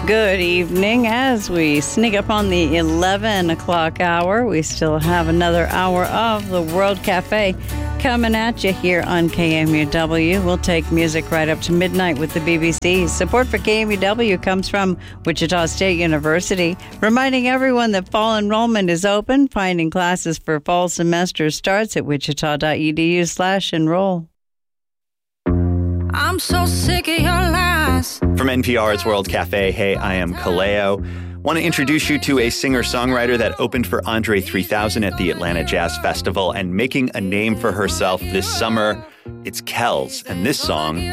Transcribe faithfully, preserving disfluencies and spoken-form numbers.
Good evening. As we sneak up on the eleven o'clock hour, we still have another hour of the World Cafe coming at you here on K M U W. We'll take music right up to midnight with the B B C. Support for K M U W comes from Wichita State University, reminding everyone that fall enrollment is open. Finding classes for fall semester starts at wichita.edu slash enroll. I'm so sick of your lies. From N P R's World Cafe, hey, I am Kaleo. Want to introduce you to a singer-songwriter that opened for Andre three thousand at the Atlanta Jazz Festival and making a name for herself this summer. It's Kells, and this song